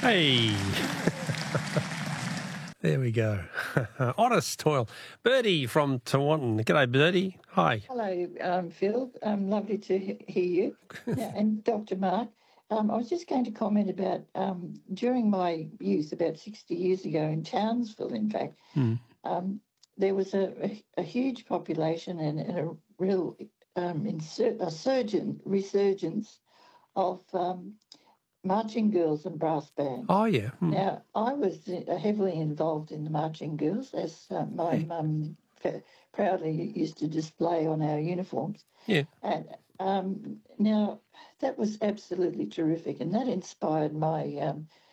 Hey. There we go. Honest toil. Bertie from Tewantin. G'day, Bertie. Hi. Hello, Phil. Lovely to hear you. Yeah, and Dr. Mark. I was just going to comment about during my youth, about 60 years ago in Townsville, in fact, there was a huge population and a real resurgence of marching girls and brass bands. Oh, yeah. Now, I was heavily involved in the marching girls, as my mum proudly used to display on our uniforms. Yeah. And now, that was absolutely terrific, and that inspired my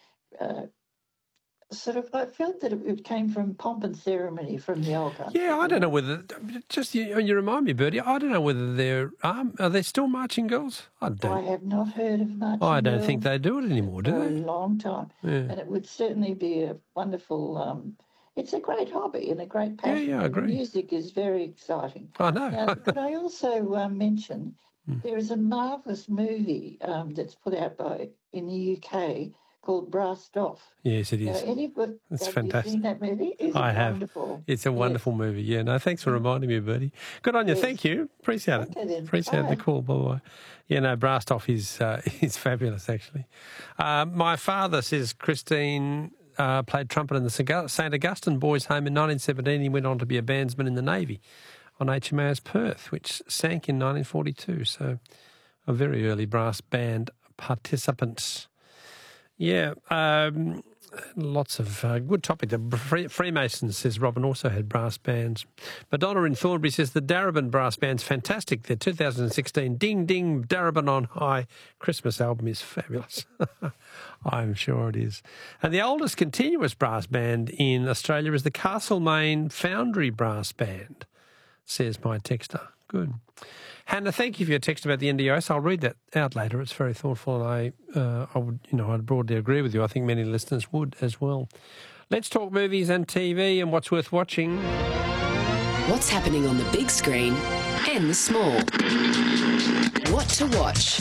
I felt that it came from pomp and ceremony from the old country. Yeah, I don't know whether, just you remind me, Bertie, I don't know whether are they still marching girls? I have not heard of marching I don't girls think they do it anymore, do for they? a long time. Yeah. And it would certainly be a wonderful, it's a great hobby and a great passion. Yeah, I and the agree. music is very exciting. I know. Now, could I also mention there is a marvellous movie that's put out in the UK called Brassed Off. Yes, it is. It's fantastic. You seen that movie? I have. Wonderful. It's a wonderful movie. Yeah, no, thanks for reminding me, Bertie. Good on you. Yes. Thank you. Appreciate it. Okay, then. Appreciate the call. Bye-bye. Yeah, no, Brassed Off is fabulous, actually. My father says Christine played trumpet in the St Augustine Boys' Home in 1917. He went on to be a bandsman in the Navy on HMAS Perth, which sank in 1942. So a very early brass band participant. Yeah, lots of good topic. The Freemasons, says Robin, also had brass bands. Madonna in Thornbury says the Darebin brass band's fantastic. Their 2016 Ding Ding Darebin on High Christmas album is fabulous. I'm sure it is. And the oldest continuous brass band in Australia is the Castlemaine Foundry Brass Band, says my texter. Good. Hannah, thank you for your text about the NDIS. I'll read that out later. It's very thoughtful, and I would, I'd broadly agree with you. I think many listeners would as well. Let's talk movies and TV and what's worth watching. What's happening on the big screen and the small. What to watch.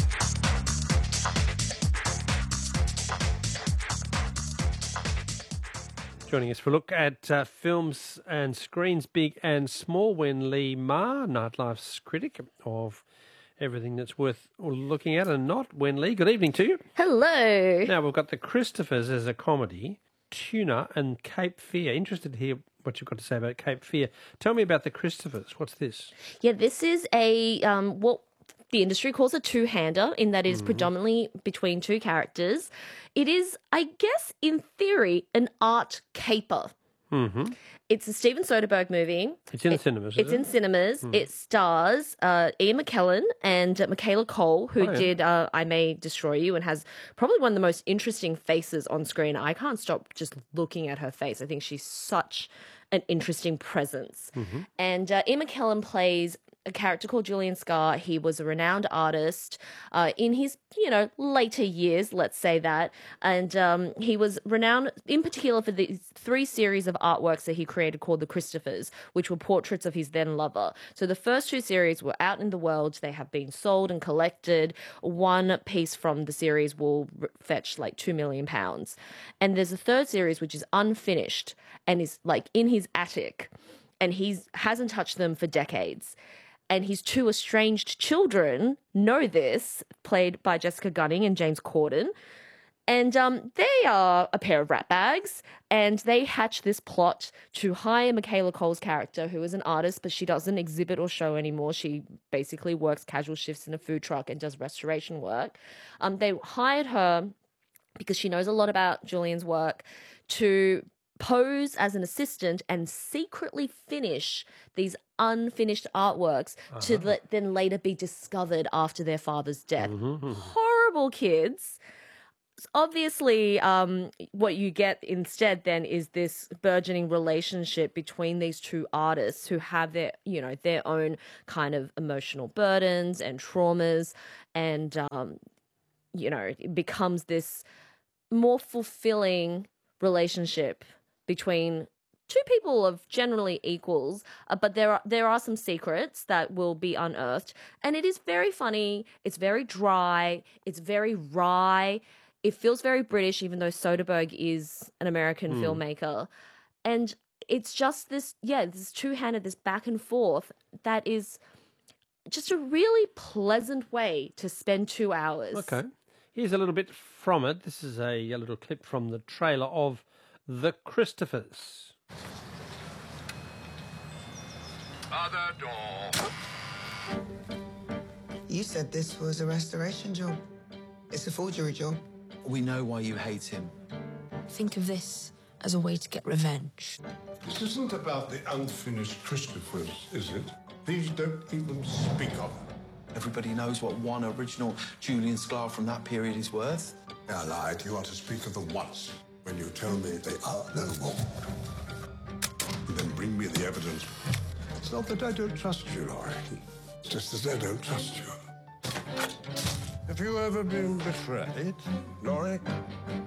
Joining us for a look at films and screens, big and small, Wen Lee Ma, Nightlife's critic of everything that's worth looking at and not. Wen Lee, good evening to you. Hello. Now, we've got The Christophers as a comedy, Tuna and Cape Fear. Interested to hear what you've got to say about Cape Fear. Tell me about The Christophers. What's this? Yeah, this is a, what the industry calls a two-hander, in that it is predominantly between two characters. It is, I guess, in theory, an art caper. Mm-hmm. It's a Steven Soderbergh movie. It's in cinemas, It's in cinemas. It stars Ian McKellen and Michaela Cole, who did I May Destroy You, and has probably one of the most interesting faces on screen. I can't stop just looking at her face. I think she's such an interesting presence. And Ian McKellen plays a character called Julian Scarr. He was a renowned artist in his, later years, let's say that. And he was renowned in particular for the 3 series of artworks that he created called The Christophers, which were portraits of his then lover. So the first 2 series were out in the world. They have been sold and collected. One piece from the series will fetch like £2 million. And there's a 3rd series, which is unfinished and is like in his attic. And he hasn't touched them for decades. And his 2 estranged children know this, played by Jessica Gunning and James Corden. And they are a pair of ratbags, and they hatch this plot to hire Michaela Cole's character, who is an artist, but she doesn't exhibit or show anymore. She basically works casual shifts in a food truck and does restoration work. They hired her because she knows a lot about Julian's work to pose as an assistant and secretly finish these unfinished artworks to then later be discovered after their father's death. Horrible kids. Obviously, what you get instead then is this burgeoning relationship between these 2 artists who have their, their own kind of emotional burdens and traumas, and, it becomes this more fulfilling relationship between 2 people of generally equals, but there are some secrets that will be unearthed, and it is very funny. It's very dry. It's very wry. it feels very British, even though Soderbergh is an American filmmaker. And it's just this two-handed, this back and forth that is just a really pleasant way to spend 2 hours. Okay. Here's a little bit from it. This is a little clip from the trailer of The Christophers. Other door. You said this was a restoration job. It's a forgery job. We know why you hate him. Think of this as a way to get revenge. This isn't about the unfinished Christophers, is it? Please don't even speak of them. Everybody knows what one original Julian Sklar from that period is worth. I lied. You are to speak of them once, when you tell me they are no more. And then bring me the evidence. It's not that I don't trust you, Laurie. It's just that I don't trust you. Have you ever been betrayed, Laurie?